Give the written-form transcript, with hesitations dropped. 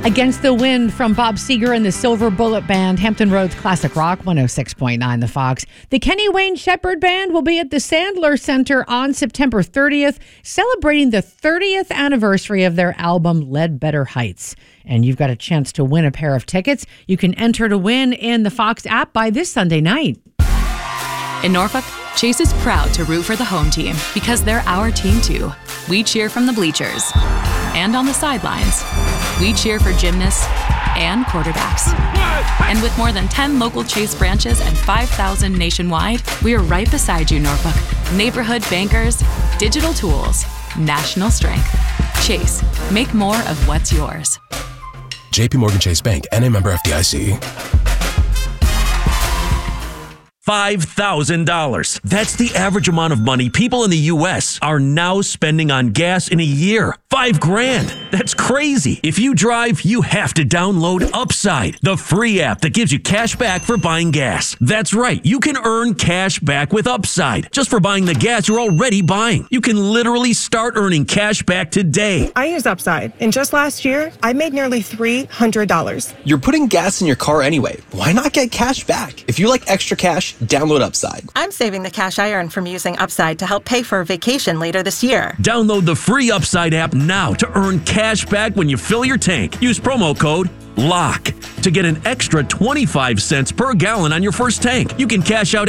Against the Wind from Bob Seger and the Silver Bullet Band, Hampton Roads Classic Rock, 106.9 The Fox. The Kenny Wayne Shepherd Band will be at the Sandler Center on September 30th, celebrating the 30th anniversary of their album Ledbetter Heights. And you've got a chance to win a pair of tickets. You can enter to win in the Fox app by this Sunday night. In Norfolk, Chase is proud to root for the home team because they're our team too. We cheer from the bleachers and on the sidelines. We cheer for gymnasts and quarterbacks. And with more than 10 local Chase branches and 5,000 nationwide, we are right beside you, Norfolk. Neighborhood bankers, digital tools, national strength. Chase, make more of what's yours. JP Morgan Chase Bank, N.A. member FDIC. $5,000. That's the average amount of money people in the U.S. are now spending on gas in a year. $5,000. That's crazy. If you drive, you have to download Upside, the free app that gives you cash back for buying gas. That's right. You can earn cash back with Upside just for buying the gas you're already buying. You can literally start earning cash back today. I use Upside, and just last year, I made nearly $300. You're putting gas in your car anyway. Why not get cash back? If you like extra cash, download Upside. I'm saving the cash I earn from using Upside to help pay for a vacation later this year. Download the free Upside app now to earn cash back when you fill your tank. Use promo code LOCK to get an extra 25 cents per gallon on your first tank. You can cash out